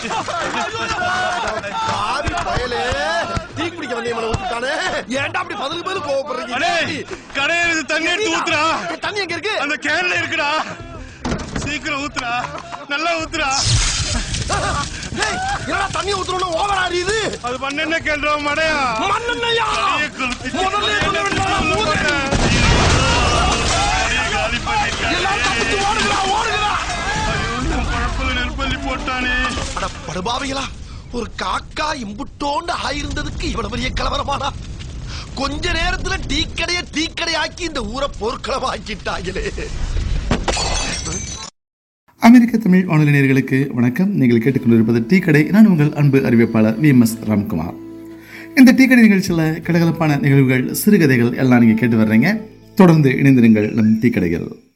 ஏன்டா அப்படி பதில் பதில் கோவப்படுறீங்க? கடையில தண்ணி எடுத்து ஊத்துறா. தண்ணி எங்க இருக்கு? அந்த கேன்ல இருக்குடா. சீக்கிரம் ஊத்துறா, நல்லா ஊத்துறா. என்னடா தண்ணி ஊத்துறோம்னு ஓவர் ஆறியுது. அது மண்ணெண்ணெய் கேள்றா மடையா. மண்ணெண்ணெயா? முதல்ல சொல்ல வேண்டாம். எல்லாம் தப்பிச்சு ஓடுங்கடா, ஓடுங்கடா. பழப்பல நெருப்பள்ளி போட்டானே. அட படுபாவிகளா, ஒரு காக்கா இம்புட்டோண்டு ஆயிருந்ததுக்கு இவ்வளவு பெரிய கலவரமானா? கொஞ்ச நேரத்துல டீக்கடை ஆக்கி இந்த ஊரை போர்க்களமாக்கிட்டாங்களே. அமெரிக்க தமிழ் வானொலி நேயர்களுக்கு வணக்கம். நீங்கள் கேட்டுக்கொண்டிருப்பது டீ கடை. நான் உங்கள் அன்பு அறிவிப்பாளர் VMS ராம்குமார். இந்த டீ கடை நிகழ்ச்சியில் கலகலப்பான நிகழ்வுகள், சிறுகதைகள் எல்லாம் நீங்கள் கேட்டு வர்றீங்க. தொடர்ந்து இணைந்திருங்கள் நம் டீ கடைகள்.